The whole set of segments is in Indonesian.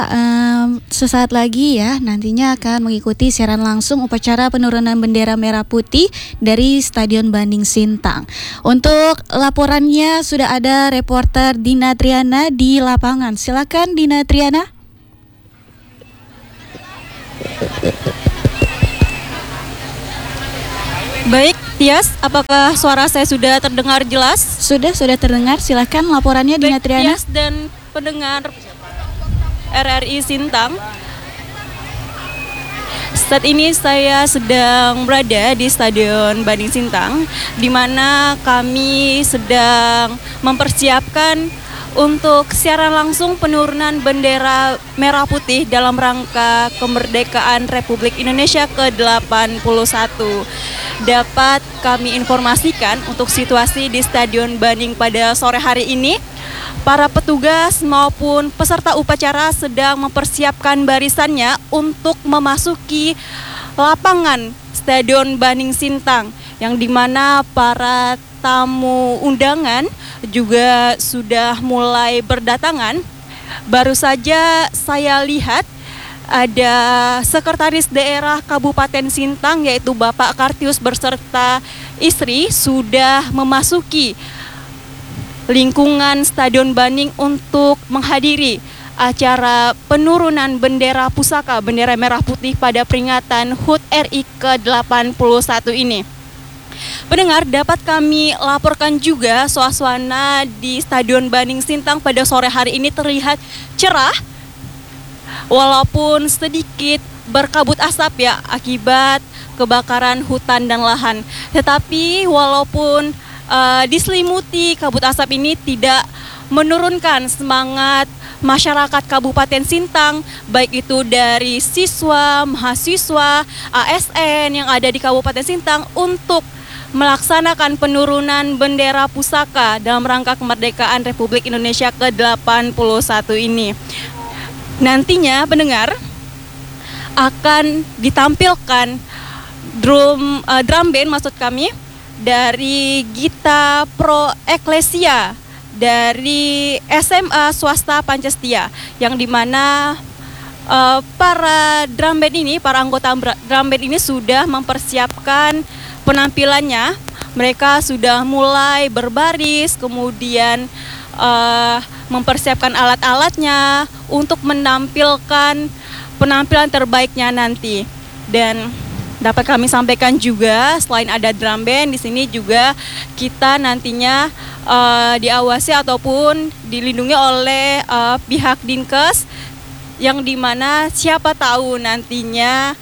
sesaat lagi ya nantinya akan mengikuti siaran langsung upacara penurunan bendera merah putih dari Stadion Banding Sintang. Untuk laporannya sudah ada reporter Dina Triana di lapangan. Silakan Dina Triana. Baik, Tias, apakah suara saya sudah terdengar jelas? Sudah terdengar. Silakan laporannya Dina Triana. Tias dan pendengar RRI Sintang. Saat ini saya sedang berada di Stadion Banding Sintang, di mana kami sedang mempersiapkan untuk siaran langsung penurunan bendera merah putih dalam rangka kemerdekaan Republik Indonesia ke-81. Dapat kami informasikan untuk situasi di Stadion Banding pada sore hari ini. Para petugas maupun peserta upacara sedang mempersiapkan barisannya untuk memasuki lapangan Stadion Banding Sintang, yang dimana para tamu undangan juga sudah mulai berdatangan. Baru saja saya lihat ada Sekretaris Daerah Kabupaten Sintang yaitu Bapak Kartius beserta istri sudah memasuki lingkungan Stadion Banding untuk menghadiri acara penurunan bendera pusaka bendera merah putih pada peringatan HUT RI ke-81 ini. Pendengar, dapat kami laporkan juga suasana di Stadion Banding Sintang pada sore hari ini terlihat cerah walaupun sedikit berkabut asap ya akibat kebakaran hutan dan lahan. Tetapi walaupun diselimuti kabut asap ini tidak menurunkan semangat masyarakat Kabupaten Sintang, baik itu dari siswa, mahasiswa, ASN yang ada di Kabupaten Sintang untuk melaksanakan penurunan bendera pusaka dalam rangka kemerdekaan Republik Indonesia ke-81 ini. Nantinya pendengar akan ditampilkan drum band maksud kami dari Gita Pro Eklesia dari SMA Swasta Pancastia, yang dimana para anggota drum band ini sudah mempersiapkan penampilannya. Mereka sudah mulai berbaris, kemudian mempersiapkan alat-alatnya untuk menampilkan penampilan terbaiknya nanti. Dan dapat kami sampaikan juga selain ada drum band, di sini juga kita nantinya diawasi ataupun dilindungi oleh pihak Dinkes, yang dimana siapa tahu nantinya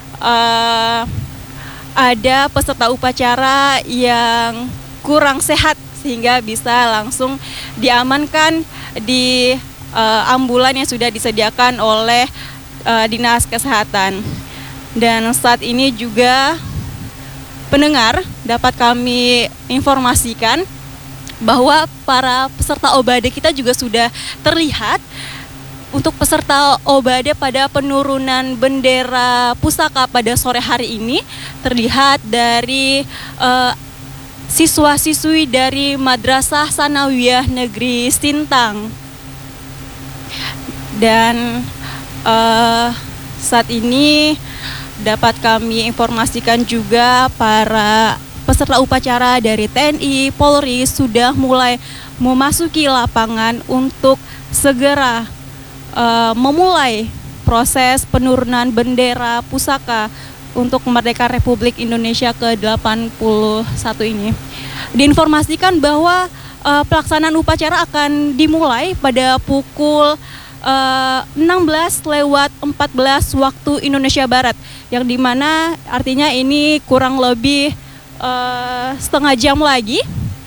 ada peserta upacara yang kurang sehat sehingga bisa langsung diamankan di ambulan yang sudah disediakan oleh Dinas Kesehatan. Dan saat ini juga pendengar dapat kami informasikan bahwa para peserta obade kita juga sudah terlihat. Untuk peserta obade pada penurunan bendera pusaka pada sore hari ini terlihat dari siswa-siswi dari Madrasah Sanawiyah Negeri Sintang. Dan saat ini dapat kami informasikan juga para peserta upacara dari TNI, Polri sudah mulai memasuki lapangan untuk segera memulai proses penurunan bendera pusaka untuk kemerdekaan Republik Indonesia ke-81 ini. Diinformasikan bahwa pelaksanaan upacara akan dimulai pada pukul 16:14 waktu Indonesia Barat, yang dimana artinya ini kurang lebih setengah jam lagi.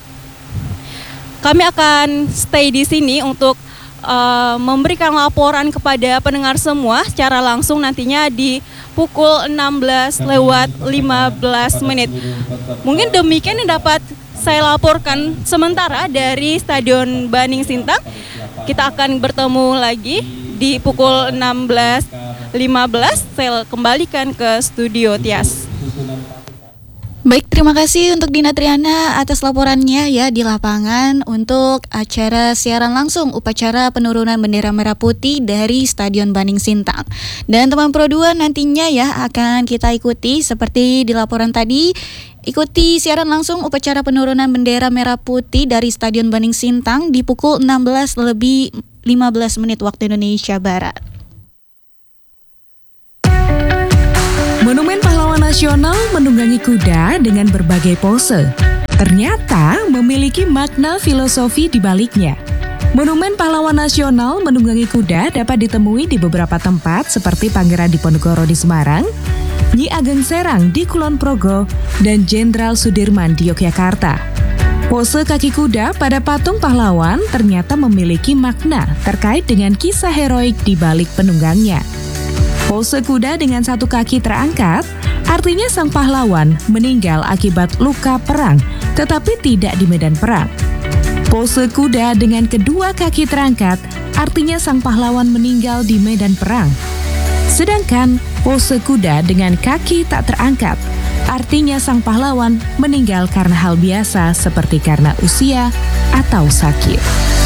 Kami akan stay di sini untuk memberikan laporan kepada pendengar semua secara langsung nantinya di pukul 16:15. Mungkin demikian yang dapat saya laporkan sementara dari Stadion Banding Sintang. Kita akan bertemu lagi di pukul 16:15. Saya kembalikan ke studio, Tias. Baik, terima kasih untuk Dina Triana atas laporannya ya di lapangan untuk acara siaran langsung upacara penurunan bendera merah putih dari Stadion Banding Sintang. Dan teman Pro 2 nantinya ya akan kita ikuti seperti di laporan tadi. Ikuti siaran langsung upacara penurunan bendera merah putih dari Stadion Banding Sintang di pukul 16:15 waktu Indonesia Barat. Monumen Pahlawan Nasional menunggangi kuda dengan berbagai pose. Ternyata memiliki makna filosofi di baliknya. Monumen Pahlawan Nasional menunggangi kuda dapat ditemui di beberapa tempat seperti Pangeran Diponegoro di Semarang, Nyi Ageng Serang di Kulon Progo, dan Jenderal Sudirman di Yogyakarta. Pose kaki kuda pada patung pahlawan ternyata memiliki makna terkait dengan kisah heroik di balik penunggangnya. Pose kuda dengan satu kaki terangkat, artinya sang pahlawan meninggal akibat luka perang, tetapi tidak di medan perang. Pose kuda dengan kedua kaki terangkat, artinya sang pahlawan meninggal di medan perang. Sedangkan pose kuda dengan kaki tak terangkat, artinya sang pahlawan meninggal karena hal biasa seperti karena usia atau sakit.